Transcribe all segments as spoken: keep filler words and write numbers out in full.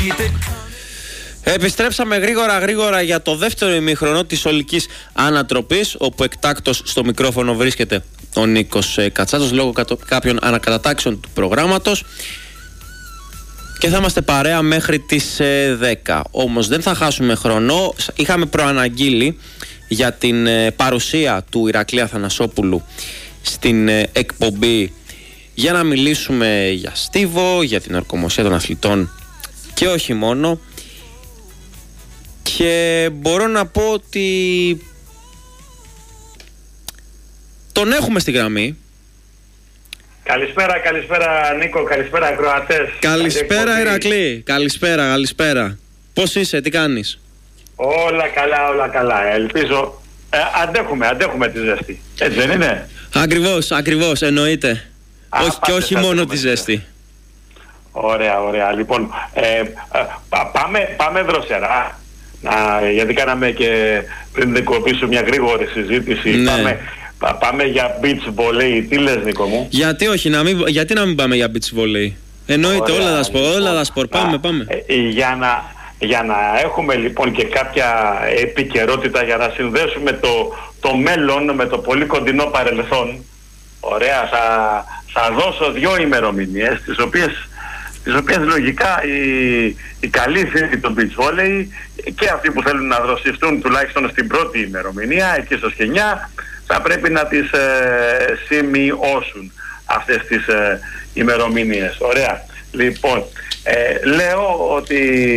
Επιστρέψαμε γρήγορα γρήγορα για το δεύτερο ημίχρονο της ολικής ανατροπής, όπου εκτάκτος στο μικρόφωνο βρίσκεται ο Νίκος Κατσάτος λόγω κάποιων ανακατατάξεων του προγράμματος, και θα είμαστε παρέα μέχρι τις δέκα. Όμως δεν θα χάσουμε χρόνο. Είχαμε προαναγγείλει για την παρουσία του Ηρακλή Αθανασόπουλου στην εκπομπή για να μιλήσουμε για στίβο, για την ορκομοσία των αθλητών και όχι μόνο. Και μπορώ να πω ότι τον έχουμε στη γραμμή. Καλησπέρα, καλησπέρα Νίκο, καλησπέρα ακροατές. Καλησπέρα Ηρακλή, καλησπέρα, καλησπέρα. Πώς είσαι, τι κάνεις? Όλα καλά, όλα καλά. Ελπίζω, ε, αντέχουμε, αντέχουμε τη ζέστη. Έτσι δεν είναι? Ακριβώς, ακριβώς, εννοείται. Α, όχι, και όχι μόνο τη ζέστη. Ωραία, ωραία. Λοιπόν, ε, ε, πάμε, πάμε δροσερά. Να, γιατί κάναμε και πριν δικοπήσω μια γρήγορη συζήτηση. Ναι. Πάμε, πά, πάμε για beach volley. Τι λες, Νίκο μου? Γιατί όχι, να μην, γιατί να μην πάμε για beach volley? Εννοείται, όλα τα σπορ, όλα τα σπορ. Πάμε, πάμε. Ε, για, να, για να έχουμε λοιπόν και κάποια επικαιρότητα, για να συνδέσουμε το, το μέλλον με το πολύ κοντινό παρελθόν. Ωραία, θα, θα δώσω δύο ημερομηνίες, τις οποίες τις οποίες λογικά οι, οι καλοί φίλοι του beach volley και αυτοί που θέλουν να δροσιστούν τουλάχιστον στην πρώτη ημερομηνία, εκεί στο Σχοινιά, θα πρέπει να τις ε, σημειώσουν αυτές τις ε, ημερομηνίες. Ωραία. Λοιπόν, ε, λέω ότι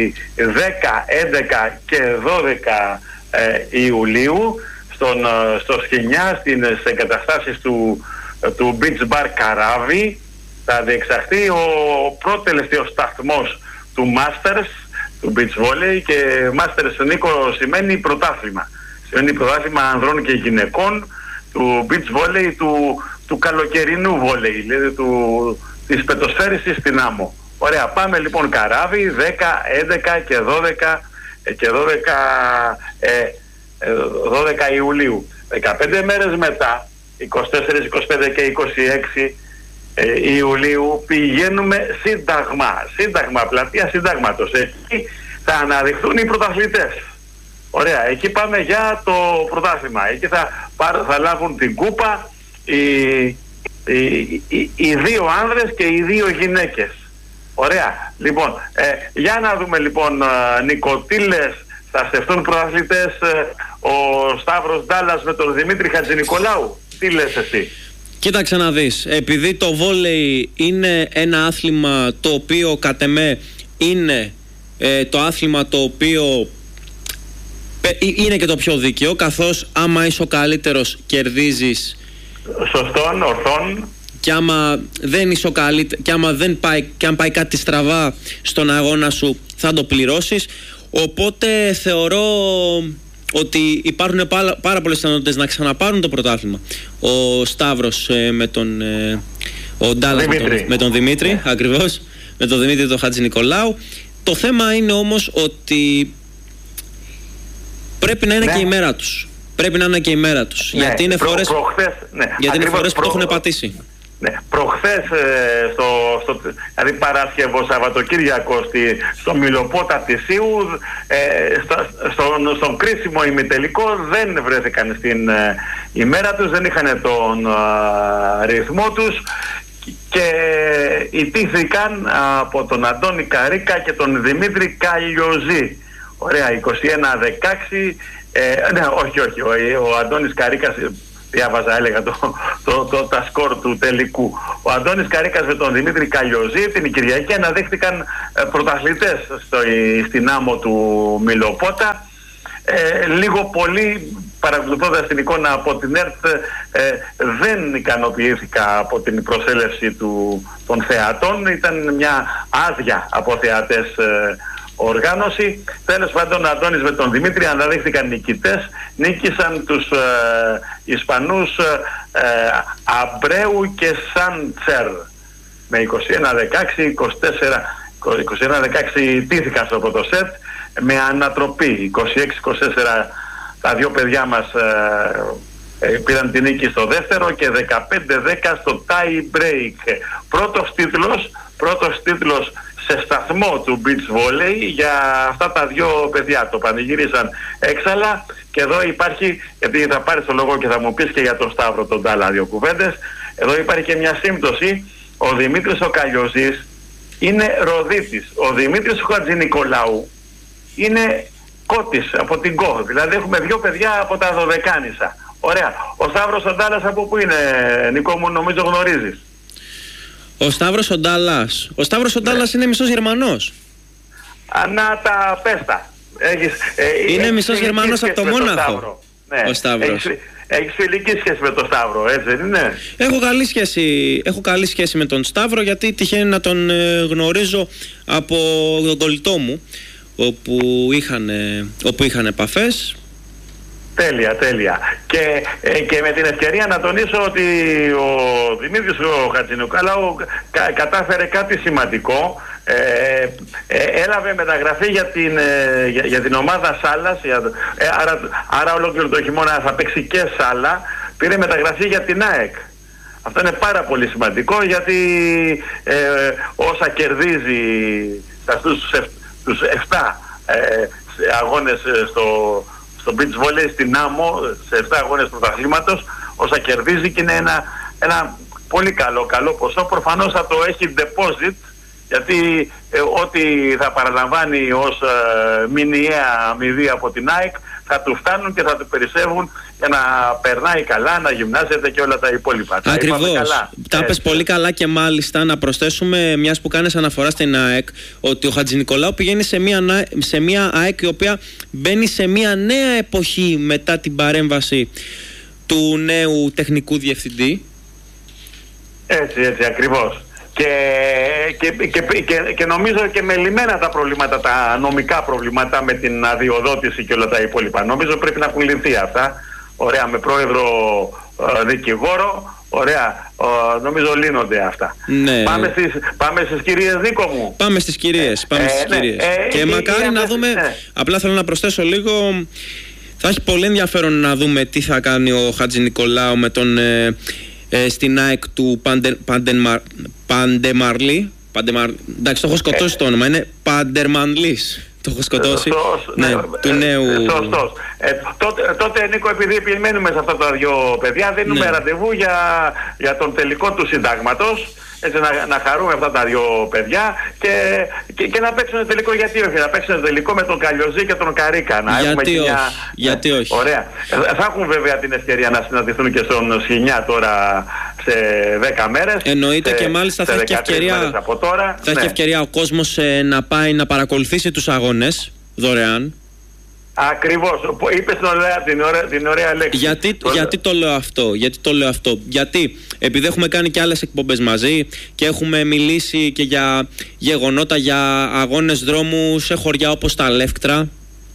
δέκα, έντεκα και δώδεκα ε, Ιουλίου στον, στο Σχοινιά, στις εγκαταστάσεις του, του Beach Bar Καράβι, θα διεξαχθεί ο πρώτο τελευταίος σταθμός του Masters, του Beach Volley. Και Masters, Νίκο, σημαίνει πρωτάθλημα. Σημαίνει πρωτάθλημα ανδρών και γυναικών του Beach Volley, του, του καλοκαιρινού volley, δηλαδή του, της πετοσφαίρισης στην άμμο. Ωραία, πάμε λοιπόν Καράβι, δέκα, έντεκα και δώδεκα, και δώδεκα, ε, δώδεκα Ιουλίου. δεκαπέντε μέρες μετά, είκοσι τέσσερα, είκοσι πέντε και είκοσι έξι Ιουλίου, πηγαίνουμε Σύνταγμα. Σύνταγμα, πλατεία Συντάγματος. Εκεί θα αναδειχθούν οι πρωταθλητές. Ωραία, εκεί πάμε για το πρωτάθλημα. Εκεί θα, θα λάβουν την κούπα οι, οι, οι, οι δύο άνδρες και οι δύο γυναίκες. Ωραία. Λοιπόν, ε, για να δούμε λοιπόν, Νίκο, τι λες, θα στεφτούν πρωταθλητές ε, ο Σταύρος Ντάλλας με τον Δημήτρη Χατζηνικολάου? Τι λες εσύ? Κοίταξε να δεις, επειδή το βόλεϊ είναι ένα άθλημα το οποίο κατ' εμέ είναι ε, το άθλημα το οποίο ε, είναι και το πιο δίκαιο, καθώς άμα είσαι ο καλύτερος κερδίζεις. Σωστόν, ορθόν. Και άμα δεν είσαι ο καλύτερος, και άμα δεν πάει, και αν πάει κάτι στραβά στον αγώνα σου, θα το πληρώσεις. Οπότε θεωρώ ότι υπάρχουν πάρα, πάρα πολλές πιθανότητες να ξαναπάρουν το πρωτάθλημα. Ο Σταύρος ε, με τον ε, ο Ντάλλας με τον, με τον Δημήτρη, yeah. Ακριβώς, με τον Δημήτρη τον Χατζηνικολάου. Το θέμα είναι όμως ότι πρέπει να είναι, ναι, και η μέρα τους. Πρέπει να είναι και η μέρα τους. Ναι, γιατί είναι φορές, προ, προχθές, ναι, γιατί είναι φορές προ, που το έχουν πατήσει. Ναι, προχθές ε, στο, στο, δηλαδή Παρασκευό Σαββατοκύριακο στη, στο Μιλοπότα Τυσίου, ε, στο, στον, στον κρίσιμο ημιτελικό δεν βρέθηκαν στην ε, ημέρα τους, δεν είχαν τον ε, ρυθμό τους και ιτήθηκαν από τον Αντώνη Καρίκα και τον Δημήτρη Καλλιοζή. Ωραία, είκοσι ένα δεκαέξι, ε, ναι, όχι, όχι, ο, ο Αντώνης Καρίκας, διάβαζα, έλεγα το, το, το, τα σκορ του τελικού. Ο Αντώνης Καρίκας με τον Δημήτρη Καλλιοζή την Κυριακή αναδείχθηκαν ε, πρωταθλητές στο, στην άμμο του Μιλοπότα. Ε, λίγο πολύ, παρακολουθώντας την εικόνα από την ΕΡΤ, ε, δεν ικανοποιήθηκα από την προσέλευση του, των θεατών. Ήταν μια άδεια από θεατές ε, οργάνωση. Τέλος πάντων, ο Αντώνης με τον Δημήτρη αναδείχθηκαν νικητές. Νίκησαν τους ε, Ισπανούς ε, Αμπρέου και Σάντσερ με είκοσι ένα δεκαέξι, είκοσι ένα δεκαέξι τήθηκαν στο πρώτο σετ με ανατροπή. είκοσι έξι είκοσι τέσσερα τα δύο παιδιά μας ε, ε, πήραν την νίκη στο δεύτερο και δεκαπέντε δέκα στο tie break. Πρώτος τίτλος, πρώτος τίτλος σε σταθμό του beach volley για αυτά τα δύο παιδιά. Το πανηγύρισαν έξαλα και εδώ υπάρχει, γιατί θα πάρεις το λόγο και θα μου πεις και για τον Σταύρο τον Τάλα δύο κουβέντες, εδώ υπάρχει και μια σύμπτωση. Ο Δημήτρης ο Καλιοζής είναι Ροδίτης. Ο Δημήτρης ο Χατζηνικολάου είναι Κώτης από την ΚΟ. Δηλαδή έχουμε δύο παιδιά από τα Δωδεκάνησα. Ωραία. Ο Σταύρος ο Ντάλλας από πού είναι, Νικό μου, νομίζω γνωρίζεις? Ο Σταύρος ο Ντάλλας. Ο Σταύρος ο Ντάλλας ναι. είναι μισός Γερμανός. Ανά τα πέστα. Έχεις, ε, είναι μισός Γερμανός από το Μόναχο. Ναι. Ο Σταύρος. Έχεις, έχεις φιλική σχέση με τον Σταύρο, έτσι δεν είναι? Έχω καλή σχέση, έχω καλή σχέση με τον Σταύρο, γιατί τυχαίνει να τον ε, γνωρίζω από τον κολλητό μου, όπου είχαν, όπου είχαν επαφές. Τέλεια, τέλεια. Και, ε, και με την ευκαιρία να τονίσω ότι ο Δημήτρης ο Χατζηνικολάου κα, κατάφερε κάτι σημαντικό. Ε, ε, έλαβε μεταγραφή για την, ε, για, για την ομάδα Σάλας, για, ε, άρα, άρα ολόκληρο το χειμώνα θα παίξει και Σάλα. Πήρε μεταγραφή για την ΑΕΚ. Αυτό είναι πάρα πολύ σημαντικό, γιατί ε, όσα κερδίζει στους τους εφτά ε, αγώνες στο, στο beach volley στην Άμμο, σε εφτά αγώνες πρωταθλήματος, όσα κερδίζει, και είναι ένα, ένα πολύ καλό, καλό ποσό. Προφανώς θα το έχει deposit, γιατί ε, ό,τι θα παραλαμβάνει ως ε, μηνιαία αμοιβή από την ΑΕΚ θα του φτάνουν και θα του περισσεύουν για να περνάει καλά, να γυμνάζεται και όλα τα υπόλοιπα. Ακριβώς. Τα είπες πολύ καλά, και μάλιστα να προσθέσουμε, μιας που κάνεις αναφορά στην ΑΕΚ, ότι ο Χατζηνικολάου πηγαίνει σε μια, σε μια ΑΕΚ η οποία μπαίνει σε μια νέα εποχή μετά την παρέμβαση του νέου τεχνικού διευθυντή. Έτσι, έτσι ακριβώς. Και, και, και, και, και νομίζω και με λυμμένα τα προβλήματα, τα νομικά προβλήματα με την αδειοδότηση και όλα τα υπόλοιπα. Νομίζω πρέπει να έχουν λυθεί αυτά. Ωραία, με πρόεδρο ε, δικηγόρο. Ωραία, ε, νομίζω λύνονται αυτά. Ναι. Πάμε στις, πάμε στις κυρίες, Νίκο μου. Πάμε στις κυρίες, πάμε ε, στις ναι, κυρίες. Ε, και ε, μακάρι ε, να ε, δούμε, ε, απλά θέλω να προσθέσω λίγο, θα έχει πολύ ενδιαφέρον να δούμε τι θα κάνει ο Χατζηνικολάου με τον... Ε, Ε, στην ΑΕΚ του Παντε, Παντεμαρ, Παντεμαρλή. Παντεμαρ, εντάξει, το έχω σκοτώσει το όνομα. Είναι Παντερμανλής. Το έχω σκοτώσει. Σωστός, ναι, ναι, του νέου. Ε, σωστός. Ε, τότε, τότε, Νίκο, επειδή επιμένουμε σε αυτά τα δύο παιδιά, δίνουμε ναι. ραντεβού για, για τον τελικό του συντάγματος. Έτσι, να, να χαρούμε αυτά τα δύο παιδιά και, και, και να παίξουν τελικό, γιατί όχι, να παίξουν τελικό με τον Καλιοζή και τον Καρίκα. Να γιατί έχουμε όχι, μια... γιατί όχι. Ωραία. Θα έχουν βέβαια την ευκαιρία να συναντηθούν και στον Σχοινιά τώρα σε δέκα μέρες. Εννοείται, σε, και μάλιστα θα έχει ευκαιρία, από τώρα. θα ναι. έχει ευκαιρία ο κόσμος ε, να πάει να παρακολουθήσει τους αγώνες δωρεάν. Ακριβώς. Είπες την ωραία, την ωραία, την ωραία λέξη. Γιατί το, γιατί το λέω αυτό, γιατί το λέω αυτό. Γιατί επειδή έχουμε κάνει και άλλες εκπομπές μαζί και έχουμε μιλήσει και για γεγονότα, για αγώνες δρόμου σε χωριά όπως τα Λεύκτρα.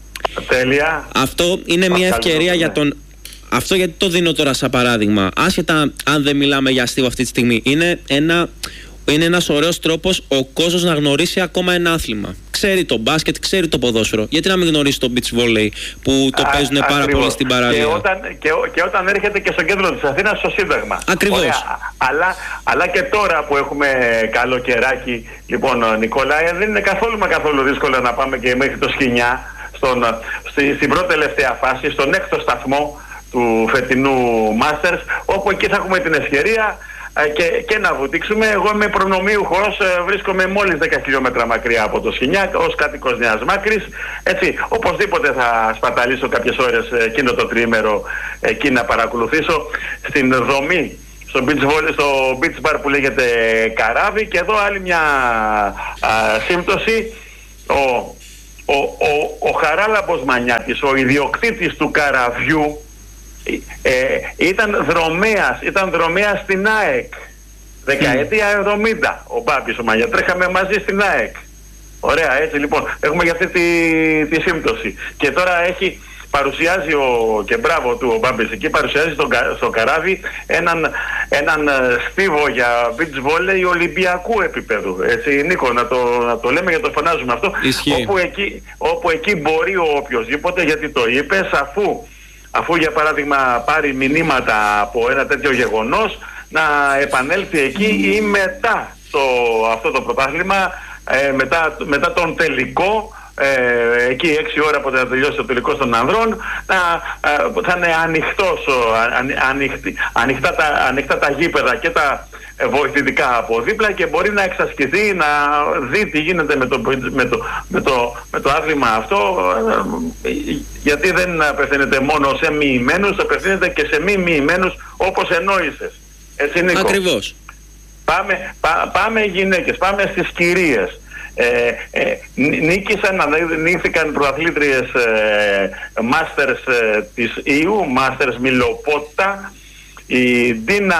Τέλεια. Αυτό είναι μια ευκαιρία για τον... Αυτό γιατί το δίνω τώρα σαν παράδειγμα. Άσχετα αν δεν μιλάμε για αστείο αυτή τη στιγμή. Είναι ένα... Είναι ένας ωραίος τρόπος ο κόσμος να γνωρίσει ακόμα ένα άθλημα. Ξέρει το μπάσκετ, ξέρει το ποδόσφαιρο. Γιατί να μην γνωρίσει το beach volley που το Α, παίζουν πάρα ακριβώς. πολύ στην παραλία. Και όταν, και, και όταν έρχεται και στο κέντρο της Αθήνας, στο Σύνταγμα. Ακριβώς. Ωραία. Αλλά, αλλά και τώρα που έχουμε καλό καιράκι, λοιπόν, Νικόλα, δεν είναι καθόλου μα καθόλου δύσκολο να πάμε και μέχρι το Σχοινιά, στον, στη, στην πρώτη τελευταία φάση, στον έκτο σταθμό του φετινού Masters, όπου εκεί θα έχουμε την ευκαιρία Και, και να βουτήξουμε. Εγώ είμαι προνομίουχος, βρίσκομαι μόλις δέκα χιλιόμετρα μακριά από το Σχοινιά, ως κάτοικος Νέας Μάκρης. Έτσι, οπωσδήποτε θα σπαταλήσω κάποιες ώρες εκείνο το τριήμερο εκεί να παρακολουθήσω στην δομή, στο beach, στο beach bar που λέγεται Καράβι. Και εδώ άλλη μια α, σύμπτωση. Ο, ο, ο, ο Χαράλαμπος Μανιάτης, ο ιδιοκτήτης του καραβιού, Ε, ήταν δρομέας, ήταν δρομέας στην ΑΕΚ δεκαετία εβδομήντα. Ο Μπάμπης ο Μανιά, τρέχαμε μαζί στην ΑΕΚ. Ωραία, έτσι λοιπόν έχουμε για αυτή τη, τη σύμπτωση. Και τώρα έχει, παρουσιάζει ο, και μπράβο του ο Μπάμπης εκεί, παρουσιάζει στον, στο Καράβι έναν, έναν στίβο για beach volley ολυμπιακού επίπεδου. Έτσι, Νίκο, να το, να το λέμε και το φωνάζουμε αυτό. Όπου εκεί, όπου εκεί μπορεί ο οποιοσδήποτε, γιατί το είπες, αφού αφού για παράδειγμα πάρει μηνύματα από ένα τέτοιο γεγονός, να επανέλθει εκεί ή μετά το, αυτό το πρωτάθλημα ε, μετά, μετά τον τελικό, ε, εκεί έξι ώρα που θα τελειώσει το τελικό των ανδρών, να, ε, θα είναι ανοιχτός, αν, ανοιχτή, ανοιχτά, τα, ανοιχτά τα γήπεδα και τα βοηθητικά από δίπλα και μπορεί να εξασκηθεί, να δει τι γίνεται με το, με το, με το, με το άθλημα αυτό, γιατί δεν απευθύνεται μόνο σε μοιημένους, απευθύνεται και σε μη μοιημένους, όπως εννοείσες. Έτσι, Νίκο. Ακριβώς. Πάμε, πά, πάμε γυναίκες, πάμε στις κυρίες. Ε, ε, νίκησαν, νίκηκαν πρωταθλήτριες ε, Masters ε, της ι γιου, Masters Μιλοπότα, η Ντίνα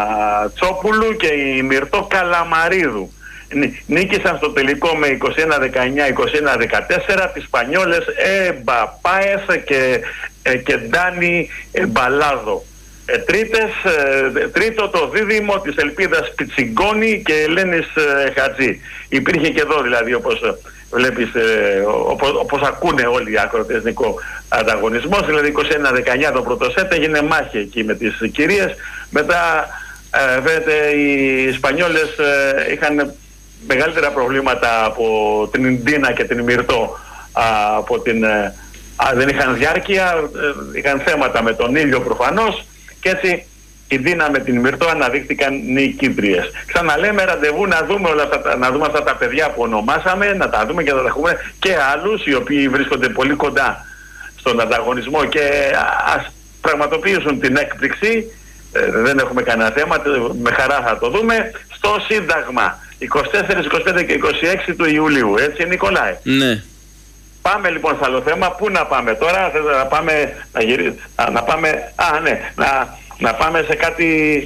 Τσόπουλου και η Μυρτώ Καλαμαρίδου. Νίκησαν στο τελικό με είκοσι ένα δεκαεννιά είκοσι ένα δεκατέσσερα τις Σπανιόλες Έμπα Πάες και, ε, και Ντάνι Μπαλάδο. Ε, τρίτες, ε, τρίτο το δίδυμο της Ελπίδας Πιτσιγκόνη και Ελένης ε, Χατζή. Υπήρχε και εδώ δηλαδή, όπως βλέπεις, ε, όπως, όπως ακούνε όλοι οι άκροτες, Νικό, ανταγωνισμός, δηλαδή είκοσι ένα δεκαεννιά το πρώτο σετ, έγινε μάχη εκεί με τις κυρίες. Μετά ε, βέβαια οι Σπανιόλες ε, είχαν μεγαλύτερα προβλήματα από την Ντίνα και την Μυρτώ, α, από την, ε, α, δεν είχαν διάρκεια, ε, είχαν θέματα με τον ήλιο προφανώς. Και έτσι η Ντίνα με την Μυρτώ αναδείχθηκαν νικήτριες. Ξαναλέμε ραντεβού να δούμε, όλα αυτά, να δούμε αυτά τα παιδιά που ονομάσαμε, να τα δούμε και να τα έχουμε και άλλους οι οποίοι βρίσκονται πολύ κοντά στον ανταγωνισμό και ας πραγματοποιήσουν την έκπληξη. Ε, δεν έχουμε κανένα θέμα, με χαρά θα το δούμε στο Σύνταγμα είκοσι τέσσερα, είκοσι πέντε και είκοσι έξι του Ιουλίου. Έτσι, Νικολάη. Ναι. Πάμε λοιπόν στο άλλο θέμα. Πού να πάμε τώρα? Θες να πάμε να, γυρί... να πάμε α, ναι, να, να πάμε σε κάτι,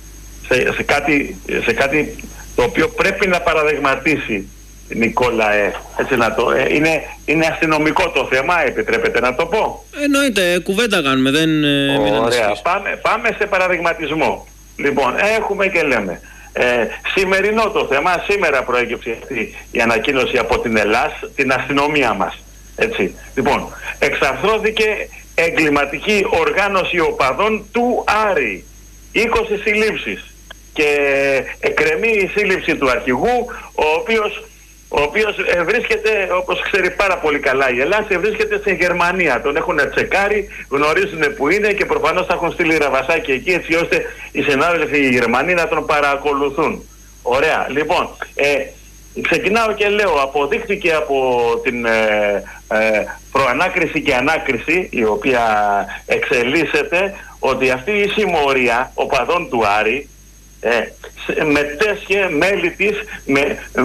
σε, σε κάτι σε κάτι το οποίο πρέπει να παραδειγματίσει, Νικόλα, ε, έτσι να το, ε, είναι, είναι αστυνομικό το θέμα, επιτρέπετε να το πω? Εννοείται, κουβέντα κάνουμε, δεν... Ωραία, πάμε, πάμε σε παραδειγματισμό. Λοιπόν, έχουμε και λέμε Ε, σημερινό το θέμα, σήμερα προέκυψε αυτή η ανακοίνωση από την Ελλάς, την αστυνομία μας. Έτσι. Λοιπόν, εξαρθρώθηκε εγκληματική οργάνωση οπαδών του Άρη. είκοσι συλλήψεις και εκκρεμεί η σύλληψη του αρχηγού, ο οποίος, ο οποίος ε, βρίσκεται, όπως ξέρει πάρα πολύ καλά η Ελλάδα, βρίσκεται στη Γερμανία. Τον έχουν τσεκάρει, γνωρίζουν που είναι και προφανώς θα έχουν στείλει ραβασάκι εκεί, έτσι ώστε οι συνάδελφοι οι Γερμανοί να τον παρακολουθούν. Ωραία. Λοιπόν, ε, ξεκινάω και λέω, αποδείχθηκε από την ε, ε, προανάκριση και ανάκριση, η οποία εξελίσσεται, ότι αυτή η συμμορία οπαδών του Άρη ε, μετέσχε μέλη της με... Ε,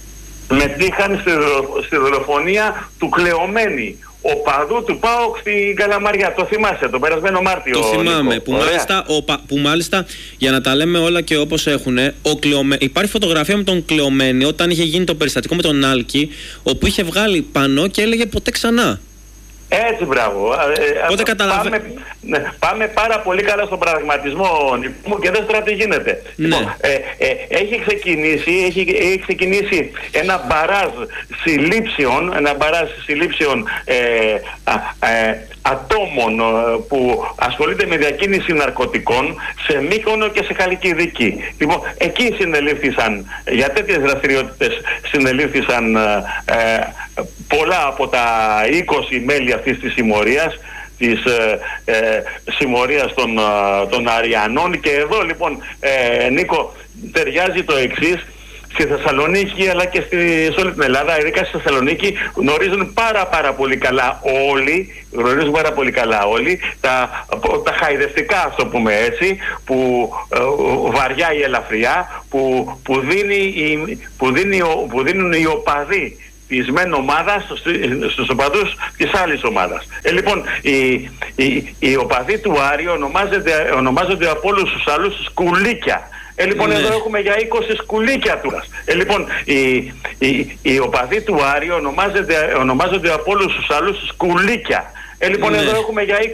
μετήχαν στη, στη δολοφονία του κλεωμένη οπαδού του ΠΑΟΚ στην Καλαμαριά. Το θυμάσαι, τον περασμένο Μάρτιο? Το θυμάμαι, που μάλιστα, ο, που μάλιστα, για να τα λέμε όλα και όπως έχουν, ο κλεωμέ... υπάρχει φωτογραφία με τον κλεωμένη όταν είχε γίνει το περιστατικό με τον Άλκη, όπου είχε βγάλει πανό και έλεγε ποτέ ξανά. Έτσι, μπράβο. Οπότε καταλαβα... πάμε, ναι, πάμε πάρα πολύ καλά στον πραγματισμό και δεν στρατή γίνεται. Ναι. Λοιπόν, ε, ε, έχει, ξεκινήσει, έχει, έχει ξεκινήσει ένα μπαράζ συλλήψεων, ένα μπαράζ συλλήψεων ε, α, ε, ατόμων που ασχολείται με διακίνηση ναρκωτικών σε Μύκονο και σε Χαλκιδική. Λοιπόν, εκεί συνελήφθησαν, για τέτοιες δραστηριότητες συνελήφθησαν ε, πολλά από τα είκοσι μέλη αυτής της συμμορίας, της ε, ε, συμμορίας των, των Αριανών. Και εδώ λοιπόν, ε, Νίκο, ταιριάζει το εξής. Στη Θεσσαλονίκη αλλά και στη, σε όλη την Ελλάδα, ειδικά στη Θεσσαλονίκη, γνωρίζουν πάρα πάρα πολύ καλά όλοι, γνωρίζουν πάρα πολύ καλά όλοι τα, τα χαϊδευτικά, ας το πούμε έτσι, που ε, βαριά ή ελαφριά, που, που, δίνει η, που, δίνει, που δίνουν οι οπαδοί της μεν ομάδας στους οπαδούς της άλλης ομάδας. Ε, λοιπόν, οι, οι, οι οπαδοί του Άρη ονομάζονται, ονομάζονται από όλους τους άλλους σκουλίκια. Ε, λοιπόν, ναι. Εδώ έχουμε για είκοσι σκουλίκια του. Ε, λοιπόν, οι, οι, οι οπαδοί του Άρη ονομάζονται, ονομάζονται από όλους τους άλλους σκουλίκια. Ε, λοιπόν, ναι. Εδώ έχουμε για